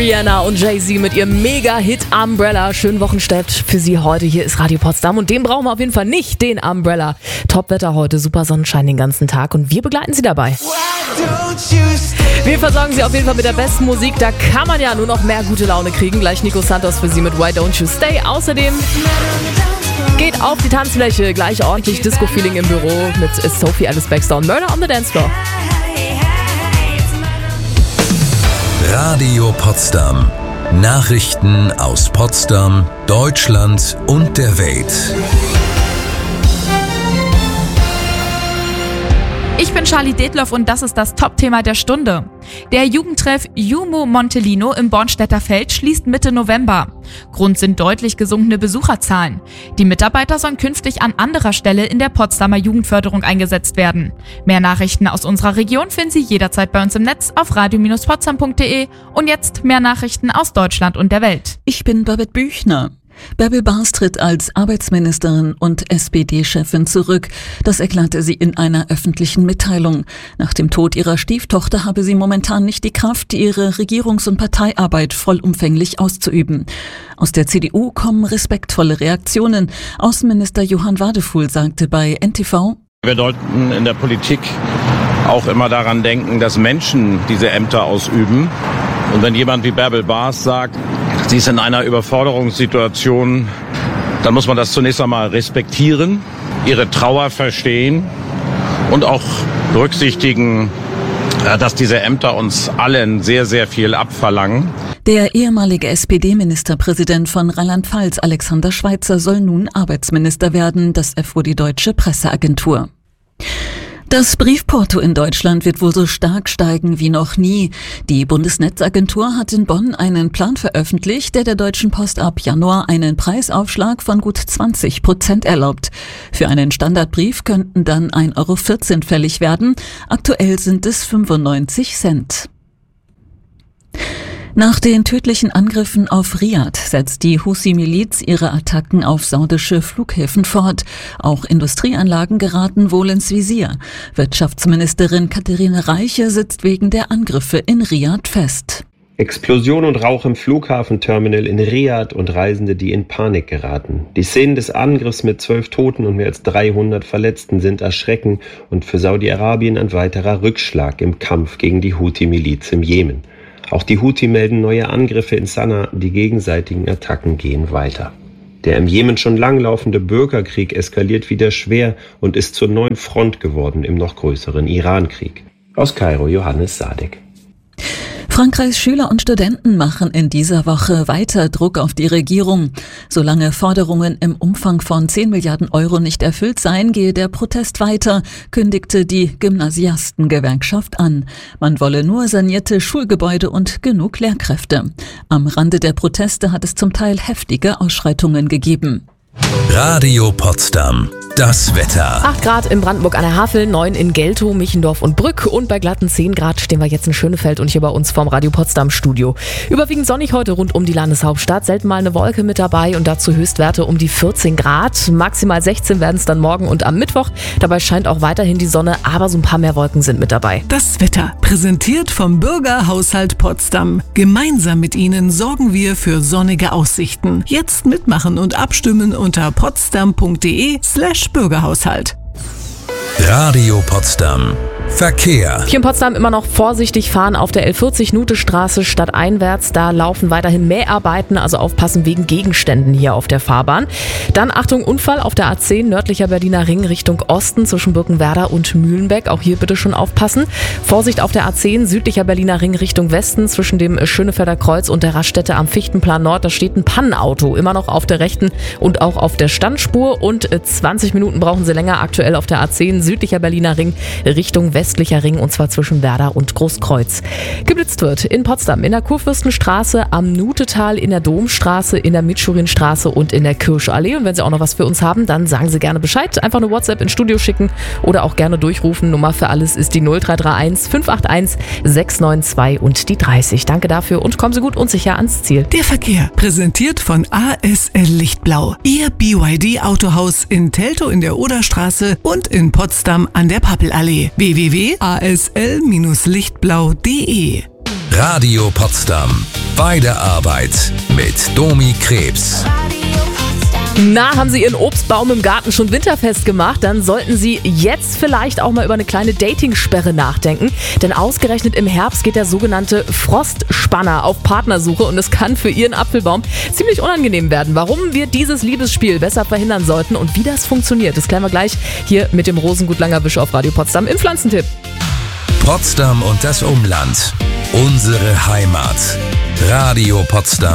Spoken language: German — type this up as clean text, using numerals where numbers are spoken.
Rihanna und Jay-Z mit ihrem Mega-Hit Umbrella. Schönen Wochenstart für Sie heute. Hier ist Radio Potsdam und den brauchen wir auf jeden Fall nicht, den Umbrella. Top-Wetter heute, super Sonnenschein den ganzen Tag und wir begleiten Sie dabei. Wir versorgen Sie auf jeden Fall mit der besten Musik. Da kann man ja nur noch mehr gute Laune kriegen. Gleich Nico Santos für Sie mit Why Don't You Stay. Außerdem geht auf die Tanzfläche. Gleich ordentlich Disco-Feeling im Büro mit Sophie Alice Baxter und Murder on the Dance Floor. Radio Potsdam. Nachrichten aus Potsdam, Deutschland und der Welt. Ich bin Charlie Detloff und das ist das Top-Thema der Stunde. Der Jugendtreff Jumo Montelino im Bornstedter Feld schließt Mitte November. Grund sind deutlich gesunkene Besucherzahlen. Die Mitarbeiter sollen künftig an anderer Stelle in der Potsdamer Jugendförderung eingesetzt werden. Mehr Nachrichten aus unserer Region finden Sie jederzeit bei uns im Netz auf radio-potsdam.de. Und jetzt mehr Nachrichten aus Deutschland und der Welt. Ich bin Babette Büchner. Bärbel Baas tritt als Arbeitsministerin und SPD-Chefin zurück. Das erklärte sie in einer öffentlichen Mitteilung. Nach dem Tod ihrer Stieftochter habe sie momentan nicht die Kraft, ihre Regierungs- und Parteiarbeit vollumfänglich auszuüben. Aus der CDU kommen respektvolle Reaktionen. Außenminister Johann Wadefuhl sagte bei NTV: Wir sollten in der Politik auch immer daran denken, dass Menschen diese Ämter ausüben. Und wenn jemand wie Bärbel Baas sagt, sie ist in einer Überforderungssituation, dann muss man das zunächst einmal respektieren, ihre Trauer verstehen und auch berücksichtigen, dass diese Ämter uns allen sehr, sehr viel abverlangen. Der ehemalige SPD-Ministerpräsident von Rheinland-Pfalz, Alexander Schweitzer, soll nun Arbeitsminister werden, das erfuhr die Deutsche Presseagentur. Das Briefporto in Deutschland wird wohl so stark steigen wie noch nie. Die Bundesnetzagentur hat in Bonn einen Plan veröffentlicht, der Deutschen Post ab Januar einen Preisaufschlag von gut 20% erlaubt. Für einen Standardbrief könnten dann 1,14 € fällig werden. Aktuell sind es 95 Cent. Nach den tödlichen Angriffen auf Riad setzt die Husi-Miliz ihre Attacken auf saudische Flughäfen fort. Auch Industrieanlagen geraten wohl ins Visier. Wirtschaftsministerin Katharina Reiche sitzt wegen der Angriffe in Riad fest. Explosion und Rauch im Flughafenterminal in Riad und Reisende, die in Panik geraten. Die Szenen des Angriffs mit 12 Toten und mehr als 300 Verletzten sind erschreckend und für Saudi-Arabien ein weiterer Rückschlag im Kampf gegen die Houthi-Miliz im Jemen. Auch die Houthi melden neue Angriffe in Sanaa, die gegenseitigen Attacken gehen weiter. Der im Jemen schon langlaufende Bürgerkrieg eskaliert wieder schwer und ist zur neuen Front geworden im noch größeren Irankrieg. Aus Kairo Johannes Sadek. Frankreichs Schüler und Studenten machen in dieser Woche weiter Druck auf die Regierung. Solange Forderungen im Umfang von 10 Milliarden € nicht erfüllt seien, gehe der Protest weiter, kündigte die Gymnasiastengewerkschaft an. Man wolle nur sanierte Schulgebäude und genug Lehrkräfte. Am Rande der Proteste hat es zum Teil heftige Ausschreitungen gegeben. Radio Potsdam. Das Wetter. 8 Grad in Brandenburg an der Havel, 9 in Geltow, Michendorf und Brück und bei glatten 10 Grad stehen wir jetzt in Schönefeld und hier bei uns vom Radio Potsdam Studio. Überwiegend sonnig heute rund um die Landeshauptstadt, selten mal eine Wolke mit dabei und dazu Höchstwerte um die 14 Grad. Maximal 16 werden es dann morgen und am Mittwoch. Dabei scheint auch weiterhin die Sonne, aber so ein paar mehr Wolken sind mit dabei. Das Wetter, präsentiert vom Bürgerhaushalt Potsdam. Gemeinsam mit Ihnen sorgen wir für sonnige Aussichten. Jetzt mitmachen und abstimmen unter potsdam.de/Bürgerhaushalt. Radio Potsdam. Verkehr. Hier in Potsdam immer noch vorsichtig fahren auf der L40-Nutestraße stadteinwärts. Da laufen weiterhin Mäharbeiten, also aufpassen wegen Gegenständen hier auf der Fahrbahn. Dann Achtung, Unfall auf der A10 nördlicher Berliner Ring Richtung Osten zwischen Birkenwerder und Mühlenbeck. Auch hier bitte schon aufpassen. Vorsicht auf der A10 südlicher Berliner Ring Richtung Westen zwischen dem Schönefelder Kreuz und der Raststätte am Fichtenplan Nord. Da steht ein Pannenauto immer noch auf der rechten und auch auf der Standspur. Und 20 Minuten brauchen Sie länger aktuell auf der A10 südlicher Berliner Ring Richtung westlicher Ring und zwar zwischen Werder und Großkreuz. Geblitzt wird in Potsdam in der Kurfürstenstraße, am Nutetal, in der Domstraße, in der Mitschurinstraße und in der Kirschallee. Und wenn Sie auch noch was für uns haben, dann sagen Sie gerne Bescheid. Einfach eine WhatsApp ins Studio schicken oder auch gerne durchrufen. Nummer für alles ist die 0331 581 692 und die 30. Danke dafür und kommen Sie gut und sicher ans Ziel. Der Verkehr, präsentiert von ASL Lichtblau. Ihr BYD Autohaus in Teltow in der Oderstraße und in Potsdam an der Pappelallee. www.asl-lichtblau.de Radio Potsdam. Bei der Arbeit mit Domi Krebs. Na, haben Sie Ihren Obstbaum im Garten schon winterfest gemacht? Dann sollten Sie jetzt vielleicht auch mal über eine kleine Datingsperre nachdenken. Denn ausgerechnet im Herbst geht der sogenannte Frostspanner auf Partnersuche und es kann für Ihren Apfelbaum ziemlich unangenehm werden. Warum wir dieses Liebesspiel besser verhindern sollten und wie das funktioniert, das klären wir gleich hier mit dem Rosengut Langerwisch auf Radio Potsdam im Pflanzentipp. Potsdam und das Umland. Unsere Heimat. Radio Potsdam.